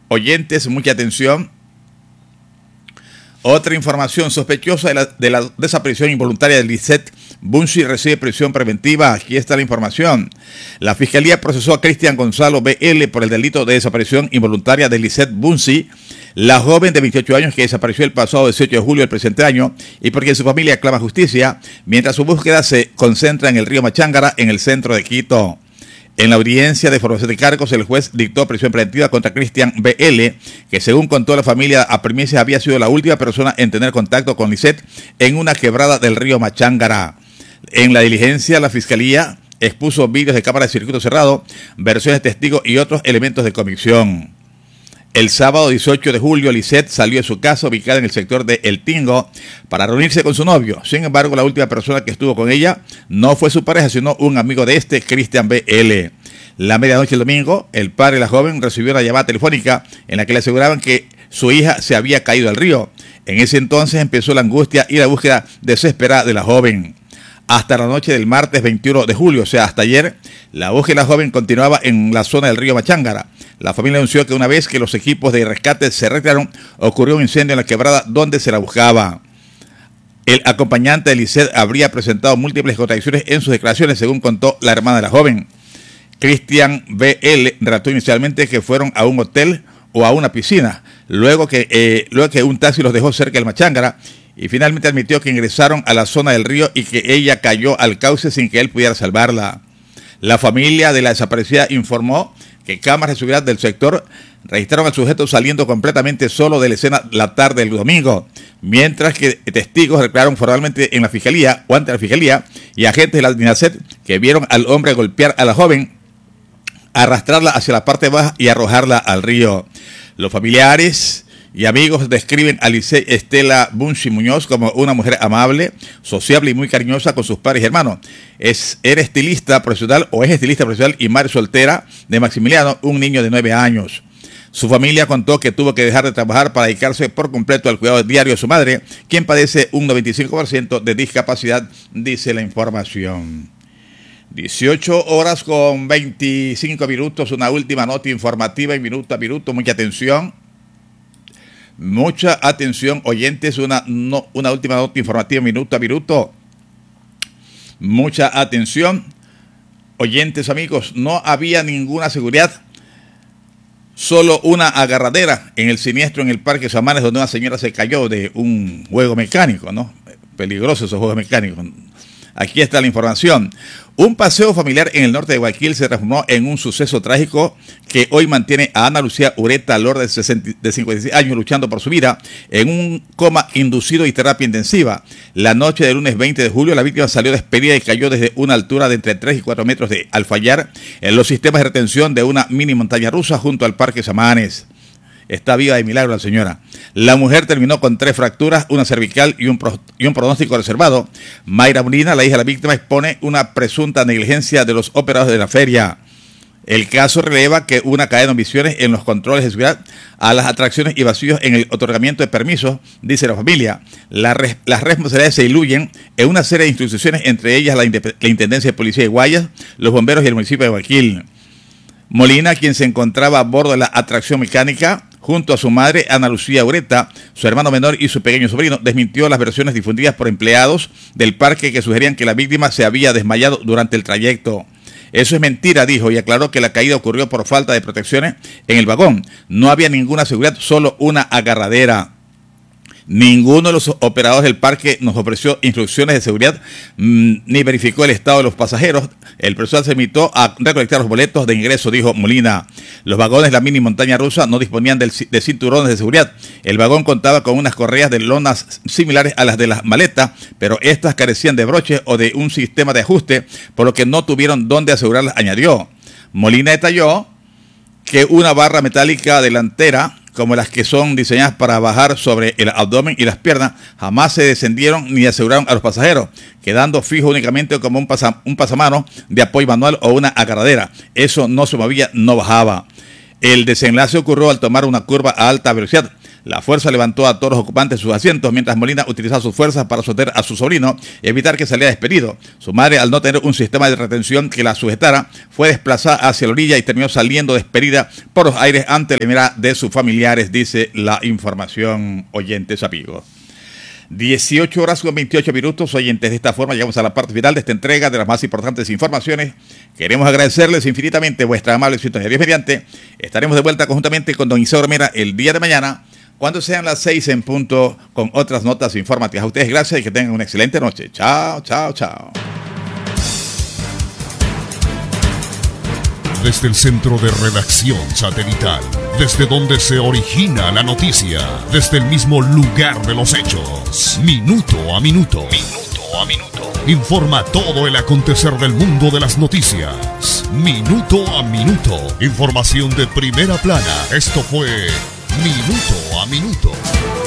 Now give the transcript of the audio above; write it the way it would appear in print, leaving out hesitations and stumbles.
oyentes, mucha atención. Otra información, sospechosa de la desaparición involuntaria de Lisette Bunsi recibe prisión preventiva. Aquí está la información. La Fiscalía procesó a Cristian Gonzalo B.L. por el delito de desaparición involuntaria de Lisette Bunsi, la joven de 28 años que desapareció el pasado 18 de julio del presente año y porque su familia clama justicia, mientras su búsqueda se concentra en el río Machángara, en el centro de Quito. En la audiencia de formación de cargos, el juez dictó prisión preventiva contra Cristian B.L., que según contó la familia a primicias había sido la última persona en tener contacto con Lisette en una quebrada del río Machángara. En la diligencia, la Fiscalía expuso vídeos de cámara de circuito cerrado, versiones de testigos y otros elementos de convicción. El sábado 18 de julio, Lisette salió de su casa ubicada en el sector de El Tingo para reunirse con su novio. Sin embargo, la última persona que estuvo con ella no fue su pareja, sino un amigo de este, Cristian B.L. La medianoche del domingo, el padre de la joven recibió una llamada telefónica en la que le aseguraban que su hija se había caído al río. En ese entonces empezó la angustia y la búsqueda desesperada de la joven. Hasta la noche del martes 21 de julio, o sea, hasta ayer, la búsqueda de la joven continuaba en la zona del río Machángara. La familia anunció que una vez que los equipos de rescate se retiraron, ocurrió un incendio en la quebrada donde se la buscaba. El acompañante de Lisette habría presentado múltiples contradicciones en sus declaraciones, según contó la hermana de la joven. Cristian B.L. relató inicialmente que fueron a un hotel o a una piscina, luego que un taxi los dejó cerca del Machángara, y finalmente admitió que ingresaron a la zona del río y que ella cayó al cauce sin que él pudiera salvarla. La familia de la desaparecida informó que cámaras de seguridad del sector registraron al sujeto saliendo completamente solo de la escena la tarde del domingo, mientras que testigos declararon formalmente en la fiscalía o ante la fiscalía y agentes de la DINASET que vieron al hombre golpear a la joven, arrastrarla hacia la parte baja y arrojarla al río. Los familiares y amigos describen a Lisette Estela Bunsi Muñoz como una mujer amable, sociable y muy cariñosa con sus padres y hermanos. Era estilista profesional o es estilista profesional y madre soltera de Maximiliano, un niño de 9 años. Su familia contó que tuvo que dejar de trabajar para dedicarse por completo al cuidado diario de su madre, quien padece un 95% de discapacidad, dice la información. 18 horas con 25 minutos, una última nota informativa y minuto a minuto, mucha atención. Mucha atención, oyentes, una última nota informativa minuto a minuto. Mucha atención, oyentes, amigos, no había ninguna seguridad, solo una agarradera en el siniestro en el Parque Samanes, donde una señora se cayó de un juego mecánico, ¿no? Peligrosos esos juegos mecánicos. Aquí está la información. Un paseo familiar en el norte de Guayaquil se transformó en un suceso trágico que hoy mantiene a Ana Lucía Ureta Lord de 56 años luchando por su vida en un coma inducido y terapia intensiva. La noche del lunes 20 de julio la víctima salió despedida y cayó desde una altura de entre 3 y 4 metros al fallar en los sistemas de retención de una mini montaña rusa junto al Parque Samanes. Está viva de milagro la señora. La mujer terminó con 3 fracturas, una cervical y un pronóstico reservado. Mayra Molina, la hija de la víctima, expone una presunta negligencia de los operadores de la feria. El caso releva que una cadena de omisiones en los controles de seguridad a las atracciones y vacíos en el otorgamiento de permisos, dice la familia. Las responsabilidades se diluyen en una serie de instituciones, entre ellas la Intendencia de Policía de Guayas, los bomberos y el municipio de Guayaquil. Molina, quien se encontraba a bordo de la atracción mecánica, junto a su madre, Ana Lucía Ureta, su hermano menor y su pequeño sobrino, desmintió las versiones difundidas por empleados del parque que sugerían que la víctima se había desmayado durante el trayecto. Eso es mentira, dijo, y aclaró que la caída ocurrió por falta de protecciones en el vagón. No había ninguna seguridad, solo una agarradera. Ninguno de los operadores del parque nos ofreció instrucciones de seguridad ni verificó el estado de los pasajeros. El personal se limitó a recolectar los boletos de ingreso, dijo Molina. Los vagones de la mini montaña rusa no disponían de cinturones de seguridad. El vagón contaba con unas correas de lonas similares a las de las maletas, pero estas carecían de broches o de un sistema de ajuste, por lo que no tuvieron dónde asegurarlas, añadió. Molina detalló que una barra metálica delantera, como las que son diseñadas para bajar sobre el abdomen y las piernas, jamás se descendieron ni aseguraron a los pasajeros, quedando fijo únicamente como un pasamano de apoyo manual o una agarradera. Eso no se movía, no bajaba. El desenlace ocurrió al tomar una curva a alta velocidad. La fuerza levantó a todos los ocupantes de sus asientos mientras Molina utilizaba sus fuerzas para sostener a su sobrino y evitar que saliera despedido. Su madre, al no tener un sistema de retención que la sujetara, fue desplazada hacia la orilla y terminó saliendo despedida por los aires ante la mirada de sus familiares, dice la información, oyentes amigos. 18 horas con 28 minutos, oyentes. De esta forma llegamos a la parte final de esta entrega de las más importantes informaciones. Queremos agradecerles infinitamente vuestra amable sintonía. Dios mediante, estaremos de vuelta conjuntamente con don Isidro Mera el día de mañana, cuando sean las 6 en punto, con otras notas informativas. A ustedes gracias y que tengan una excelente noche. Chao, chao, chao. Desde el centro de redacción satelital, desde donde se origina la noticia, desde el mismo lugar de los hechos, minuto a minuto, informa todo el acontecer del mundo de las noticias, minuto a minuto, información de primera plana. Esto fue Minuto a Minuto.